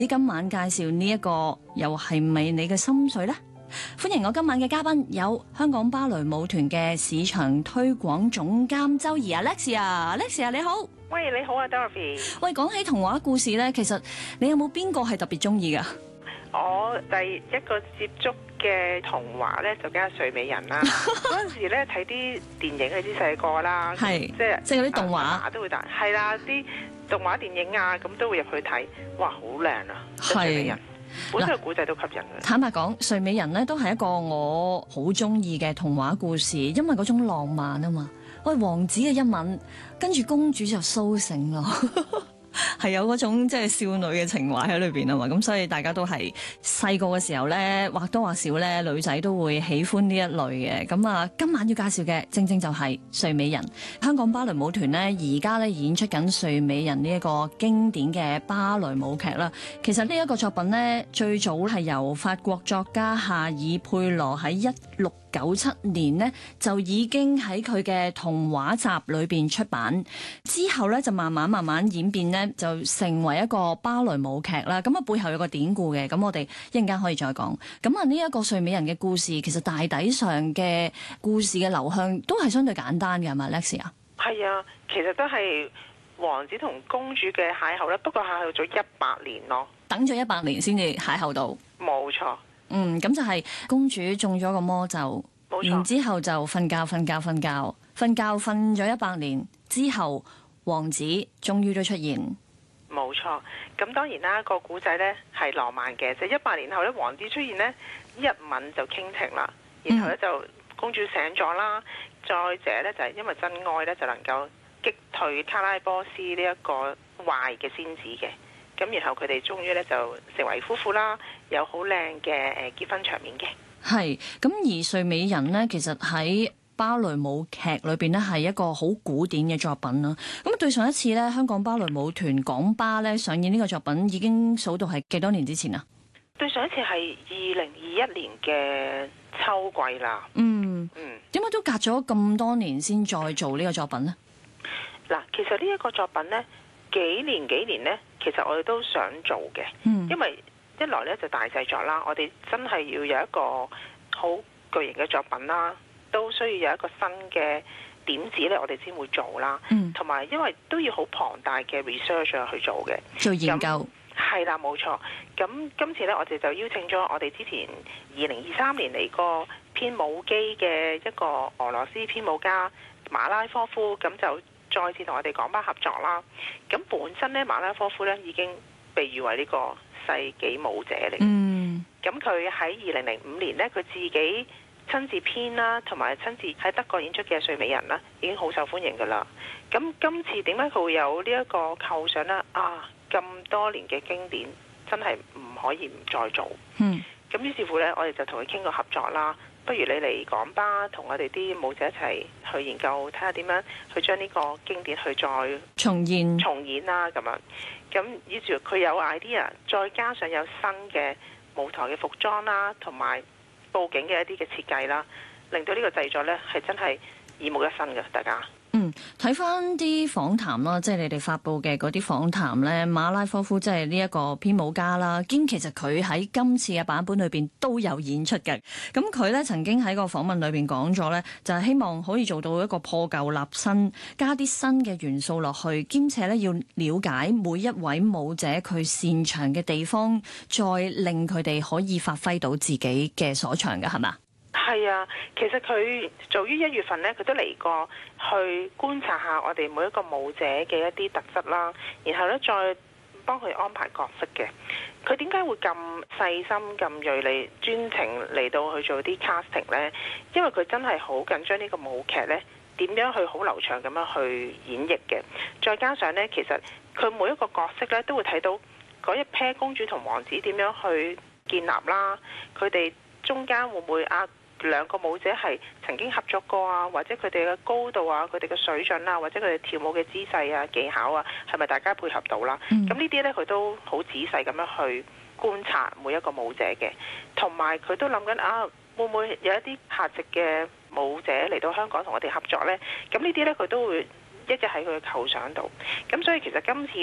今晚介紹呢一個又係咪你嘅心水呢？歡迎我今晚嘅嘉賓有香港芭蕾舞團嘅市場推廣總監周怡 Alexia 你好。 喂，你好啊 Dorothy。 喂，講起童話故事呢，其實你有冇邊個係特別中意㗎？ 我第一個接觸嘅童話呢，就梗係睡美人啦。嗰陣時呢，睇啲電影，你知細個啦， 係即係嗰啲動畫都會大，係啦，啲動畫電影啊，咁都會入去睇。哇，好靚啊！睡美人本身個古仔都吸引嘅。 坦白講，睡美人呢都係一個我好中意嘅童話故事，因為嗰種浪漫啊嘛。喂，王子嘅一吻，跟住公主就甦醒咯。係有嗰種即係少女嘅情懷喺裏邊啊嘛，咁所以大家都係細個嘅時候咧，或多或少咧，女仔都會喜歡呢一類嘅。咁啊，今晚要介紹嘅正正就係睡美人。香港芭蕾舞團咧，而家咧演出緊睡美人呢一個經典嘅芭蕾舞劇啦。其實呢一個作品咧，最早係由法國作家夏爾佩羅喺1697年呢，就已經喺佢嘅童話集裏邊出版，之後咧就慢慢演變呢，就成為一個芭蕾舞劇啦。咁啊，背後有個典故嘅，咁我哋一陣間可以再講。咁啊，呢一個睡美人嘅故事，其實大底上嘅故事嘅流向都係相對簡單嘅，係咪 Alexia？係啊，其實都係王子同公主嘅邂逅啦，不過邂逅咗100年咯，等咗 100年先至邂逅到。 冇錯。 咁就係公主中咗個魔咒，然之後就瞓覺瞓咗100年之後，王子終於都出現。 冇錯，咁當然啦，個古仔呢係浪漫嘅，就100年後呢，王子出現呢，一吻就傾情啦，然後呢，就公主醒咗啦，再者呢，就係因為真愛呢，就能夠擊退卡拉波斯呢一個壞嘅仙子嘅。咁然後佢哋終於咧就成為夫婦啦，有好靚嘅結婚場面嘅。係咁，而睡美人呢，其實喺芭蕾舞劇裏邊呢，係一個好古典嘅作品啦。咁對上一次呢，香港芭蕾舞團港芭咧上演呢個作品，已經數到係幾多年之前啊？ 對上一次係2021年嘅秋季啦。 點解都隔咗咁多年先再做呢個作品呢？ 嗱，其實呢一個作品呢，幾年呢，其實我哋都想做嘅，因為一來呢就大製作啦，我哋真係要有一個好巨型嘅作品啦，都需要有一個新嘅點子呢，我哋先會做啦。同埋因為都要好龐大嘅 research 去做嘅， 做研究。 係啦，冇錯。咁今次呢，我哋就邀請咗我哋之前2023年嚟過編舞機嘅一個俄羅斯編舞家馬拉科夫，咁就再次同我哋港芭合作啦。咁本身呢，馬拉科夫呢已經被譽為呢個世紀舞者嚟。咁佢喺2005年呢，佢自己親自編啦，同埋親自喺德國演出嘅《睡美人》啦，已經好受歡迎噶啦。咁今次點解佢會有呢一個構想呢？咁多年嘅經典真係唔可以唔再做。咁於是乎呢，我哋就同佢傾過合作啦。不如你嚟港芭同我哋啲舞者一齊去研究，睇下點樣去將呢個經典去再重演啦咁樣。咁於是佢有 idea， 再加上有新嘅舞台嘅服裝啦，同埋佈景嘅一啲嘅設計啦，令到呢個製作呢係真係耳目一新嘅，大家。 睇翻啲訪談啦，即係你哋發布嘅嗰啲訪談呢，馬拉科夫即係呢一個編舞家啦，兼其實佢喺今次嘅版本裏邊都有演出嘅。咁佢呢曾經喺個訪問裏邊講咗呢，就係希望可以做到一個破舊立新，加啲新嘅元素落去，兼且呢要了解每一位舞者佢擅長嘅地方，再令佢哋可以發揮到自己嘅所長嘅，係嘛？ 係啊，其實佢早於1月份呢，佢都嚟過去觀察下我哋每一個舞者嘅一啲特質啦，然後呢，再幫佢安排角色嘅。佢點解會咁細心、咁銳利、專程嚟到去做啲 casting 呢？因為佢真係好緊張呢個舞劇呢點樣去好流暢咁樣去演繹嘅。再加上呢，其實佢每一個角色呢，都會睇到嗰一 pair 公主同王子點樣去建立啦，佢哋中間會唔會兩個舞者係曾經合作過啊，或者佢哋嘅高度啊，佢哋嘅水準啊，或者佢哋跳舞嘅姿勢啊、技巧啊，係咪大家配合到啦？咁呢啲呢，佢都好仔細咁樣去觀察每一個舞者嘅，同埋佢都諗緊會唔會有一啲客席嘅舞者嚟到香港同我哋合作呢？咁呢啲呢，佢都會一直喺佢嘅構想度。咁所以其實今次呢，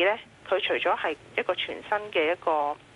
佢除咗係一個全新嘅一個